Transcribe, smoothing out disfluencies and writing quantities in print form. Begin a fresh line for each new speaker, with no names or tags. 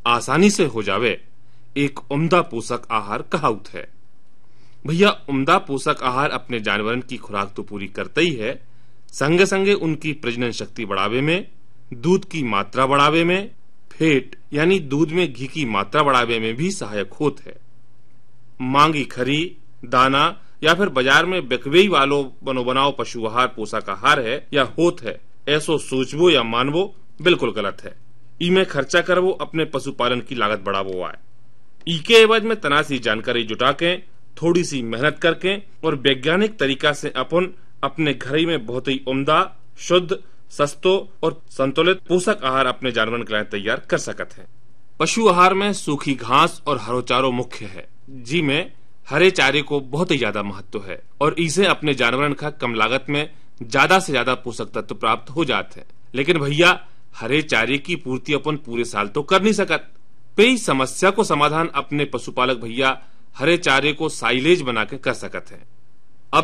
आसानी से हो जावे, एक उम्दा पोषक आहार कहावत है। भैया उम्दा पोषक आहार अपने जानवरन की खुराक तो पूरी करता ही है, संगे संगे उनकी प्रजनन शक्ति बढ़ावे में, दूध की मात्रा बढ़ावे में, फेट यानी दूध में घी की मात्रा बढ़ावे में भी सहायक होत है। मांगी खरी, दाना या फिर बाजार में बिकवेई वालो बनो बनाओ पशु आहार पोषक आहार है या होत है, ऐसो सोचबो या मानवो बिल्कुल गलत है। इमे खर्चा करवो अपने पशुपालन की लागत बढ़ावो आए। इके एवज में तनासी जानकारी जुटा के, थोड़ी सी मेहनत करके और वैज्ञानिक तरीका से अपन अपने घर ही में बहुत ही उम्दा, शुद्ध, सस्तो और संतुलित पोषक आहार अपने जानवरन के लिए तैयार कर सकत है। पशु आहार में सूखी घास और हरो चारो मुख्य है, जी में हरे चारे को बहुत ही ज्यादा महत्व है और इसे अपने जानवरन का कम लागत में ज्यादा से ज्यादा पोषक तत्व प्राप्त हो जाते हैं। लेकिन भैया हरे चारे की पूर्ति अपन पूरे साल तो कर नहीं सकत। पे इस समस्या को समाधान अपने पशुपालक भैया हरे चारे को साइलेज बना के कर सकत है।